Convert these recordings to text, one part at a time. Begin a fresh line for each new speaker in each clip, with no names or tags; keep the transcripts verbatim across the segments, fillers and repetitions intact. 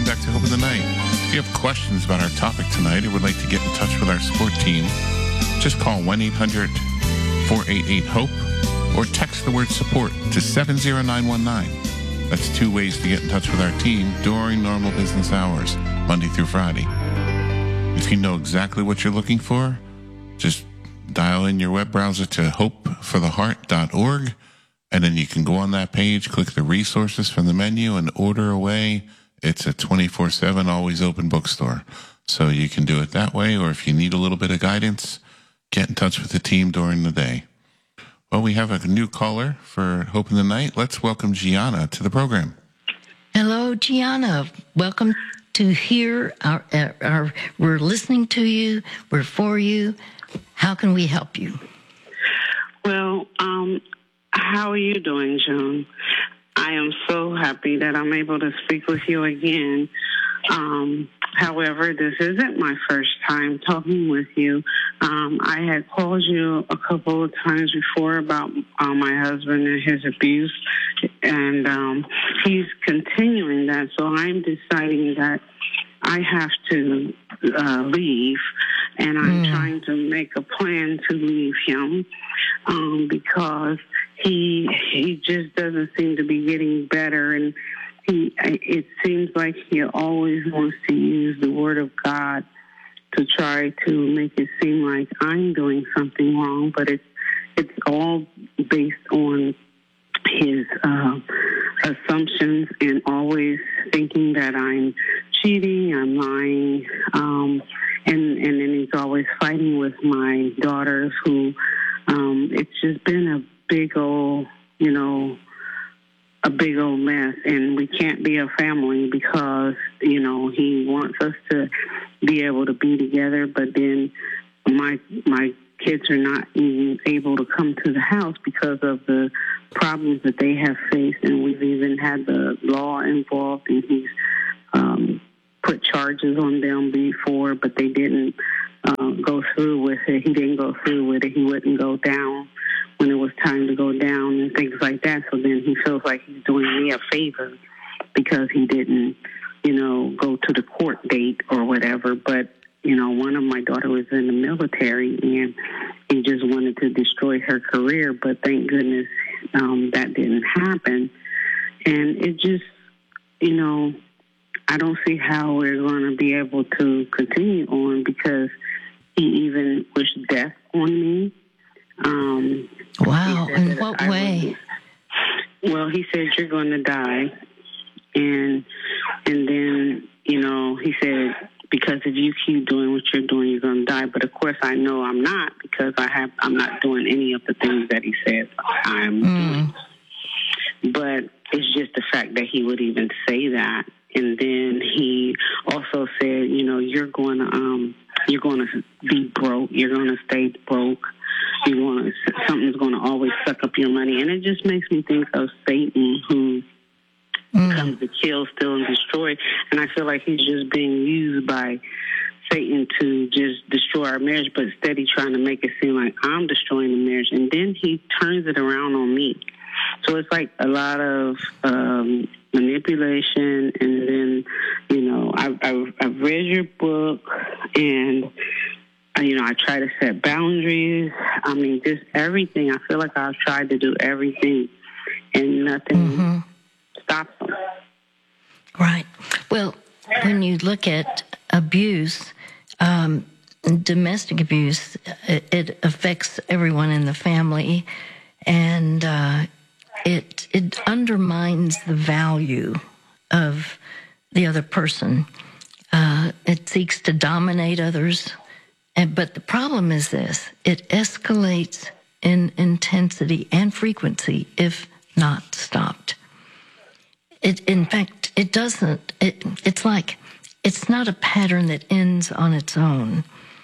back to Hope in the Night. If you have questions about our topic tonight or would like to get in touch with our support team, just call one eight hundred four eight eight HOPE or text the word support to seven zero nine one nine. That's two ways to get in touch with our team during normal business hours, Monday through Friday. If you know exactly what you're looking for, just dial in your web browser to hope for the heart dot org, and then you can go on that page, click the resources from the menu, and order away. It's a twenty-four seven, always open bookstore. So you can do it that way, or if you need a little bit of guidance, get in touch with the team during the day. Well, we have a new caller for Hope in the Night. Let's welcome Gianna to the program.
Hello, Gianna. Welcome to here. Our, our, our, we're listening to you. We're for you. How can we help you?
Well, um, how are you doing, Joan? I am so happy that I'm able to speak with you again. Um, however, this isn't my first time talking with you. Um, I had called you a couple of times before about uh, my husband and his abuse, and um, he's continuing that. So I'm deciding that I have to uh, leave, and I'm mm. trying to make a plan to leave him um, because he he just doesn't seem to be getting better, and he it seems like he always wants to use the Word of God to try to make it seem like I'm doing something wrong, but it's it's all based on his uh, assumptions and always thinking that I'm cheating, I'm lying, um, and and then he's always fighting with my daughters. Who um, it's just been a big old, you know, a big old mess, and we can't be a family because, you know, he wants us to be able to be together, but then my my kids are not even able to come to the house because of the problems that they have faced, and we've even had the law involved, and he's um, put charges on them before, but they didn't uh, go through with it. He didn't go through with it. He wouldn't go down when it was time to go down and things like that. So then he feels like he's doing me a favor because he didn't, you know, go to the court date or whatever. But, you know, one of my daughter was in the military, and he just wanted to destroy her career. But thank goodness um, that didn't happen. And it just, you know, I don't see how we're going to be able to continue on because he even wished death on me. Um,
wow. In what I way?
Was, well, he said, you're going to die. And, and then, you know, he said, because if you keep doing what you're doing, you're going to die. But of course I know I'm not, because I have, I'm not doing any of the things that he says I'm mm. doing. But it's just the fact that he would even say that. And then he also said, you know, you're going to, um, you're going to be broke. You're going to stay broke. You want to, something's going to always suck up your money. And it just makes me think of Satan, who mm. comes to kill, steal, and destroy. And I feel like he's just being used by Satan to just destroy our marriage, but instead he's trying to make it seem like I'm destroying the marriage. And then he turns it around on me. So it's like a lot of um, manipulation. And then, you know, I've, I've, I've read your book, and you know, I try to set boundaries. I mean, just everything. I feel like I've tried to do everything, and nothing mm-hmm. stops them.
Right. Well, when you look at abuse, um, domestic abuse, it, it affects everyone in the family, and uh, it it undermines the value of the other person. Uh, it seeks to dominate others. And, but the problem is this: it escalates in intensity and frequency if not stopped. It, in fact, it doesn't. It, it's like it's not a pattern that ends on its own.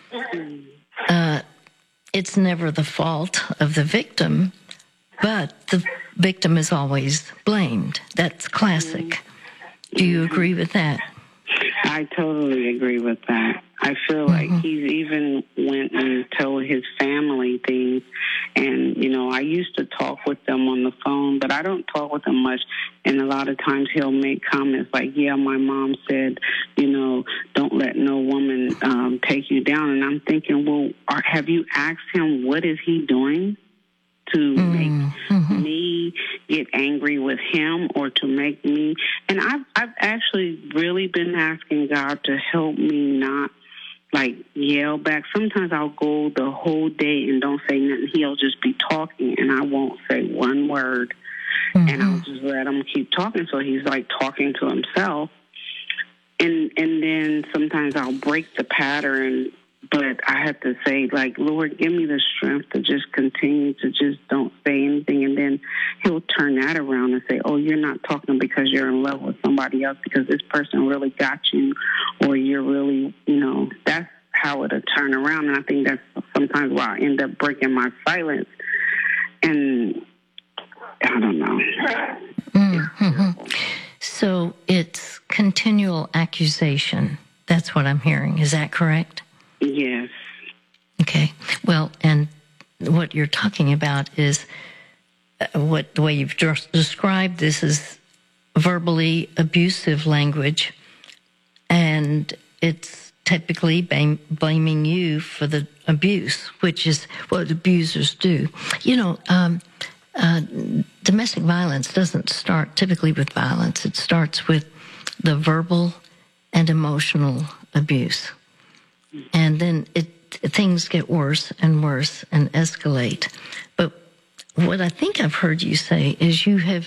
Uh, it's never the fault of the victim, but the victim is always blamed. That's classic. Do you agree with that?
I totally agree with that. I feel like mm-hmm. he's even went and told his family things. And, you know, I used to talk with them on the phone, but I don't talk with him much. And a lot of times he'll make comments like, yeah, my mom said, you know, don't let no woman um, take you down. And I'm thinking, well, are, have you asked him what is he doing to mm-hmm. make mm-hmm. me get angry with him or to make me? And I've, I've actually really been asking God to help me not like yell back. Sometimes I'll go the whole day and don't say nothing. He'll just be talking and I won't say one word. Mm-hmm. And I'll just let him keep talking. So he's like talking to himself. And and then sometimes I'll break the pattern, but I have to say, like, Lord, give me the strength to just continue to just don't say anything. And then he'll turn that around and say, oh, you're not talking because you're in love with somebody else, because this person really got you, or you're really, you know, that's how it'll turn around. And I think that's sometimes why I end up breaking my silence. And I don't know.
Mm-hmm. So it's continual accusation. That's what I'm hearing. Is that correct?
Yes.
Okay. Well, and what you're talking about is uh, what the way you've just described this is verbally abusive language, and it's typically blame, blaming you for the abuse, which is what abusers do. You know, um, uh, domestic violence doesn't start typically with violence. It starts with the verbal and emotional abuse. And then it things get worse and worse and escalate. But what I think I've heard you say is you have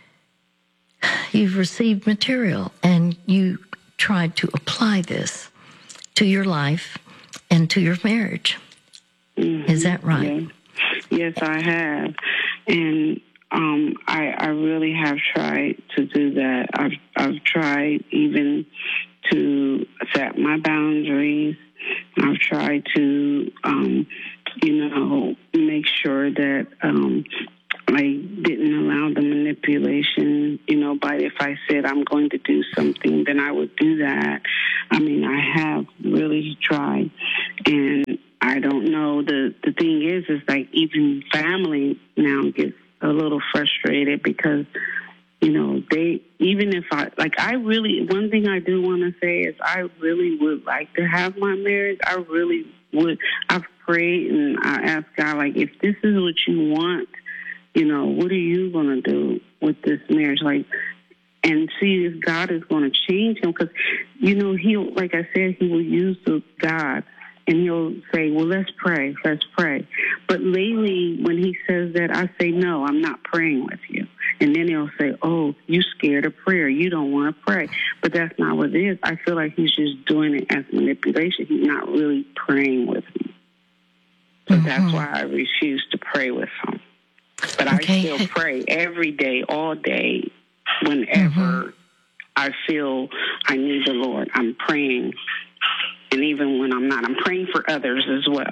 you've received material and you tried to apply this to your life and to your marriage. Mm-hmm. Is that right?
Yeah. Yes, I have. And um, I, I really have tried to do that. I've, I've tried even to set my boundaries. I've tried to, um, you know, make sure that um, I didn't allow the manipulation, you know, by if I said I'm going to do something, then I would do that. I mean, I have really tried. And I don't know. The, the thing is, is like even family now gets a little frustrated because, you know, they, even if I, like, I really, one thing I do want to say is I really would like to have my marriage. I really would. I've prayed and I asked God, like, if this is what you want, you know, what are you going to do with this marriage? Like, and see if God is going to change him. Because, you know, he'll, like I said, he will use the God. And he'll say, well, let's pray, let's pray. But lately, when he says that, I say, no, I'm not praying with you. And then he'll say, oh, you scared of prayer. You don't want to pray. But that's not what it is. I feel like he's just doing it as manipulation. He's not really praying with me. So mm-hmm. that's why I refuse to pray with him. But okay. I still pray every day, all day, whenever mm-hmm. I feel I need the Lord. I'm praying. And even when I'm not, I'm praying for others as well.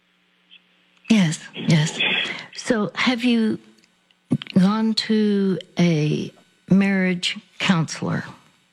Yes, yes. So have you gone to a marriage counselor?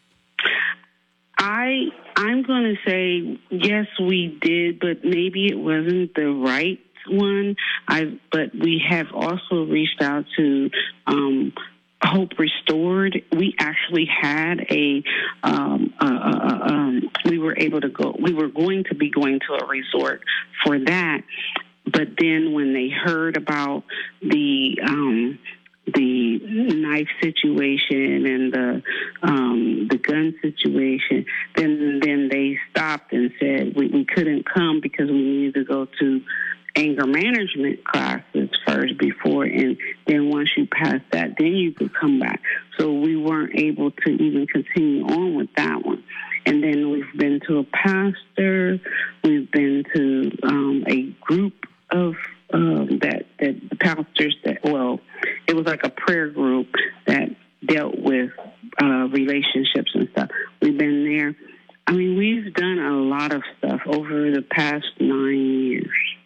I, I'm going to say, yes, we did, but maybe it wasn't the right one. I, but we have also reached out to um, Hope Restored. We actually had a, um, uh, uh, um, we were able to go, we were going to be going to a resort for that. But then when they heard about the, um, the knife situation and the, um, the gun situation, then, then they stopped and said we, we couldn't come because we needed to go to anger management classes first before, and then once you pass that, then you could come back. So we weren't able to even continue on with that one. And then we've been to a pastor, we've been to um, a group of um, that that pastors that, well, it was like a prayer group that dealt with uh, relationships and stuff. We've been there. I mean, we've done a lot of stuff over the past nine years.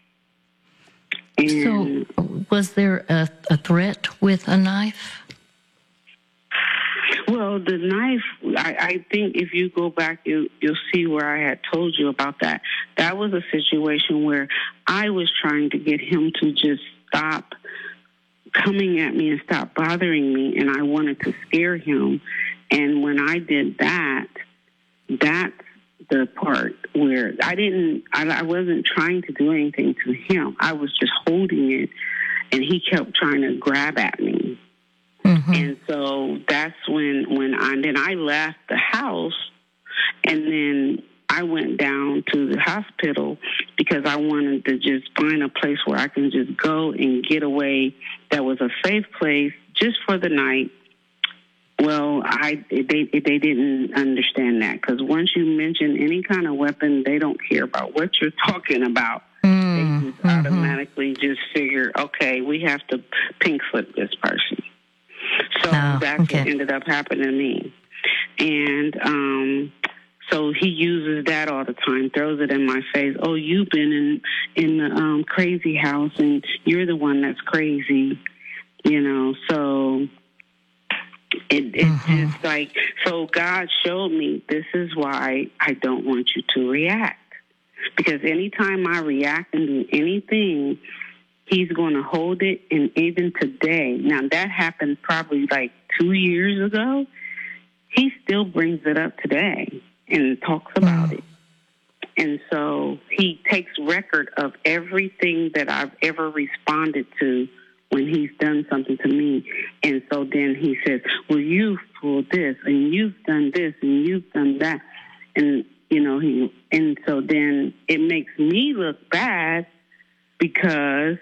And so was there a, a threat with a knife?
Well, Well, the knife, I, I think if you go back, you, you'll see where I had told you about that. That was a situation where I was trying to get him to just stop coming at me and stop bothering me, and I wanted to scare him. And when I did that, that's the part where I didn't, I, I wasn't trying to do anything to him. I was just holding it, and he kept trying to grab at me. Mm-hmm. And so that's when, when I, then I left the house, and then I went down to the hospital because I wanted to just find a place where I can just go and get away that was a safe place just for the night. Well, I they they didn't understand that, because once you mention any kind of weapon, they don't care about what you're talking about. Mm, they just mm-hmm. automatically just figure, okay, we have to pink slip this person. So oh, that's okay. what ended up happening to me. And um, so he uses that all the time, throws it in my face. Oh, you've been in, in the um, crazy house, and you're the one that's crazy, you know, so... It, it's mm-hmm. just like, so God showed me this is why I don't want you to react. Because anytime I react and do anything, he's going to hold it. And even today, now that happened probably like two years ago, he still brings it up today and talks about mm. it. And so he takes record of everything that I've ever responded to when he's done something to me. And so then he says, well, you've pulled this, and you've done this, and you've done that. And, you know, he, and so then it makes me look bad because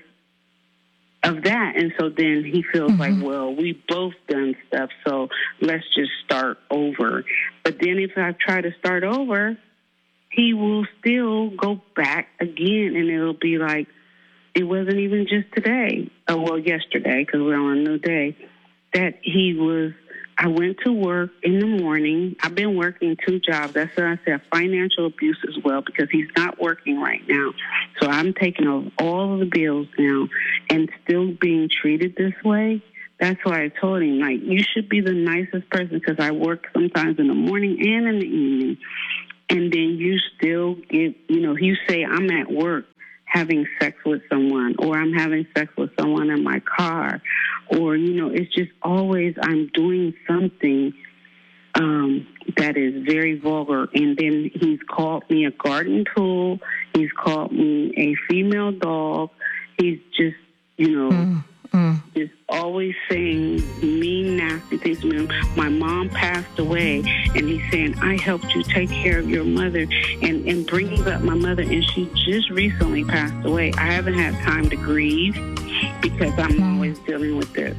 of that. And so then he feels mm-hmm. like, well, we both done stuff, so let's just start over. But then if I try to start over, he will still go back again, and it'll be like, it wasn't even just today, oh, well, yesterday, because we're on a new day, that he was, I went to work in the morning. I've been working two jobs. That's what I said, financial abuse as well, because he's not working right now. So I'm taking over all of the bills now and still being treated this way. That's why I told him, like, you should be the nicest person, because I work sometimes in the morning and in the evening. And then you still get, you know, you say I'm at work having sex with someone, or I'm having sex with someone in my car, or, you know, it's just always I'm doing something um, that is very vulgar. And then he's called me a garden tool. He's called me a female dog. He's just, you know, mm, mm. just always saying mean, nasty things to me. My mom passed away, and he's saying, I helped you take care of your mother, and, and bringing up my mother, and she just recently passed away. I haven't had time to grieve because I'm mm. always dealing with this.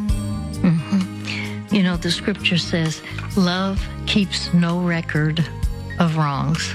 Mm-hmm. You know, the scripture says, love keeps no record of wrongs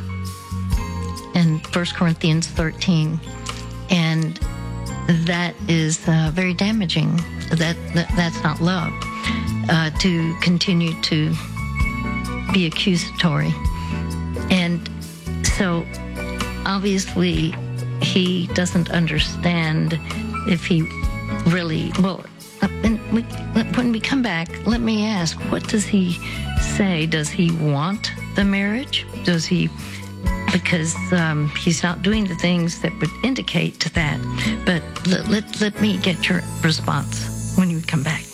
in First Corinthians thirteen. And that is uh, very damaging. That, that that's not love. Uh, to continue to be accusatory, and so obviously he doesn't understand if he really well. And we, when we come back, let me ask: what does he say? Does he want the marriage? Does he? Because um, he's not doing the things that would indicate to that. But let, let, let me get your response when you come back.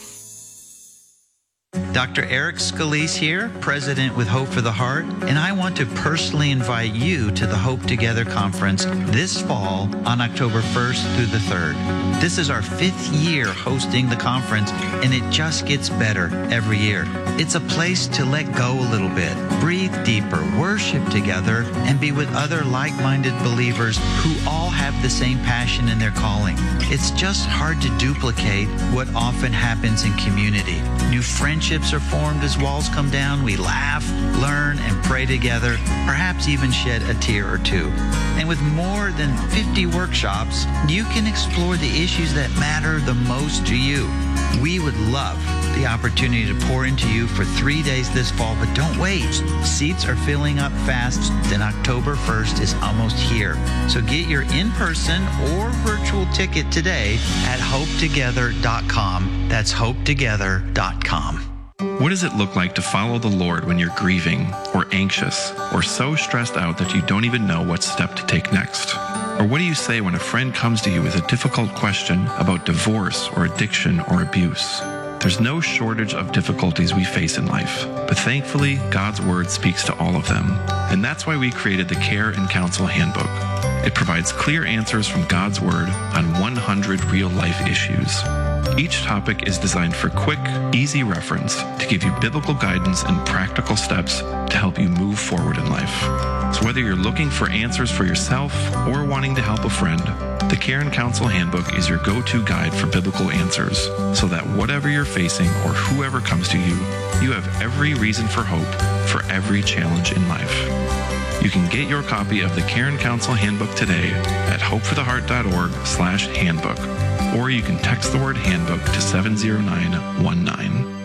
Doctor Eric Scalise here, President with Hope for the Heart, and I want to personally invite you to the Hope Together Conference this fall on October first through the third. This is our fifth year hosting the conference, and it just gets better every year. It's a place to let go a little bit, breathe deeper, worship together, and be with other like-minded believers who all have the same passion in their calling. It's just hard to duplicate what often happens in community. New friendships are formed as walls come down. We laugh, learn, and pray together, perhaps even shed a tear or two. And with more than fifty workshops, you can explore the issues that matter the most to you. We would love the opportunity to pour into you for three days this fall, but don't wait. Seats are filling up fast, and October first is almost here. So get your in-person or virtual ticket today at hope together dot com. That's hope together dot com.
What does it look like to follow the Lord when you're grieving or anxious or so stressed out that you don't even know what step to take next? Or what do you say when a friend comes to you with a difficult question about divorce or addiction or abuse? There's no shortage of difficulties we face in life, but thankfully, God's Word speaks to all of them. And that's why we created the Care and Counsel Handbook. It provides clear answers from God's Word on one hundred real-life issues. Each topic is designed for quick, easy reference to give you biblical guidance and practical steps to help you move forward in life. So whether you're looking for answers for yourself or wanting to help a friend, the Care and Counsel Handbook is your go-to guide for biblical answers, so that whatever you're facing or whoever comes to you, you have every reason for hope for every challenge in life. You can get your copy of the Care and Counsel Handbook today at hopefortheheart.org slash handbook, or you can text the word handbook to seven zero nine one nine.